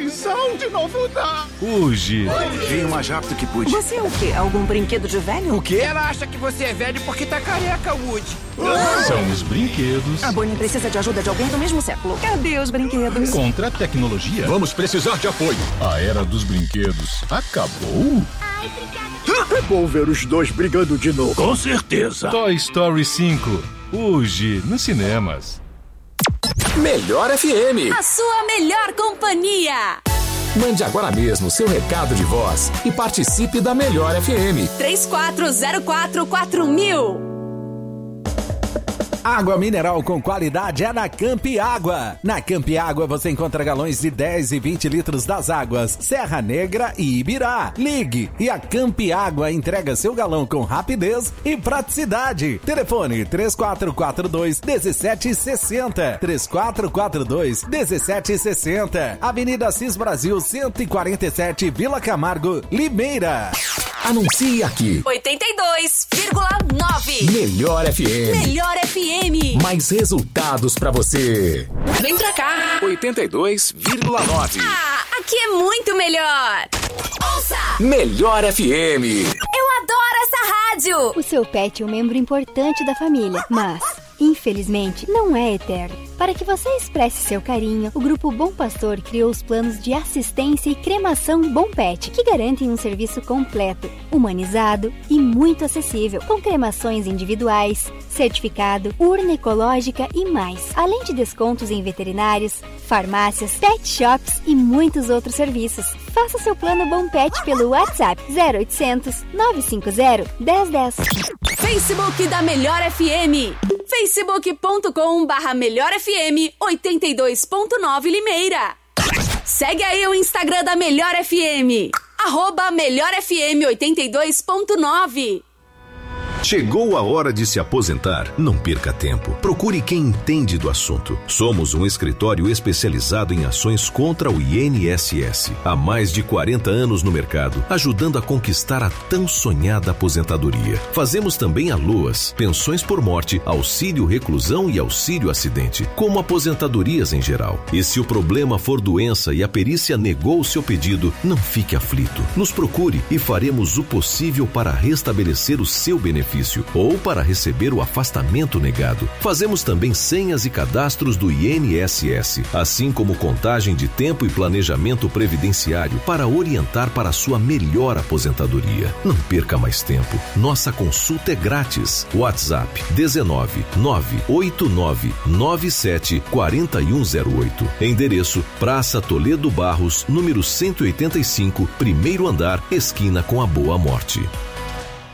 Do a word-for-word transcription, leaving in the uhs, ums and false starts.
visão de novidade. Uge. Vem o mais rápido que pude. Você é o quê? Algum brinquedo de velho? O quê? Ela acha que você é velho porque tá careca, Woody. São os brinquedos. A Bonnie precisa de ajuda de alguém do mesmo século. Cadê os brinquedos? Contra a tecnologia. Vamos precisar de apoio. A era dos brinquedos acabou? É bom ver os dois brigando de novo. Com certeza. Toy Story cinco. Hoje, nos cinemas. Melhor F M. A sua melhor companhia. Mande agora mesmo seu recado de voz e participe da Melhor F M. três quatro zero quatro quatro mil. Água mineral com qualidade é na Campi Água. Na Campi Água você encontra galões de dez e vinte litros das águas Serra Negra e Ibirá. Ligue e a Campi Água entrega seu galão com rapidez e praticidade. Telefone três quatro quatro dois, um sete seis zero. três quatro quatro dois, um sete seis zero. Avenida Assis Brasil cento e quarenta e sete, Vila Camargo, Limeira. Anuncie aqui. oitenta e dois vírgula nove. Melhor F M. Melhor F M. Mais resultados pra você. Vem pra cá. oitenta e dois vírgula nove. Ah, aqui é muito melhor. Ouça. Melhor F M. Eu adoro essa rádio. O seu pet é um membro importante da família, mas, infelizmente, não é eterno. Para que você expresse seu carinho, o Grupo Bom Pastor criou os planos de assistência e cremação Bom Pet, que garantem um serviço completo, humanizado e muito acessível, com cremações individuais, certificado, urna ecológica e mais, além de descontos em veterinários, farmácias, pet shops e muitos outros serviços. Faça seu plano Bom Pet pelo WhatsApp zero oitocentos, nove cinco zero, um zero um zero. Facebook da Melhor F M. facebook ponto com barra Melhor F M oitenta e dois ponto nove Limeira. Segue aí o Instagram da Melhor F M. Arroba Melhor F M oitenta e dois ponto nove. Chegou a hora de se aposentar? Não perca tempo. Procure quem entende do assunto. Somos um escritório especializado em ações contra o I N S S. Há mais de quarenta anos no mercado, ajudando a conquistar a tão sonhada aposentadoria. Fazemos também a L O A S, pensões por morte, auxílio reclusão e auxílio acidente, como aposentadorias em geral. E se o problema for doença e a perícia negou o seu pedido, não fique aflito. Nos procure e faremos o possível para restabelecer o seu benefício ou para receber o afastamento negado. Fazemos também senhas e cadastros do I N S S, assim como contagem de tempo e planejamento previdenciário para orientar para a sua melhor aposentadoria. Não perca mais tempo. Nossa consulta é grátis. WhatsApp dezenove, nove oito nove, nove sete quatro um zero oito. Endereço Praça Toledo Barros, número cento e oitenta e cinco, primeiro andar, esquina com a Boa Morte.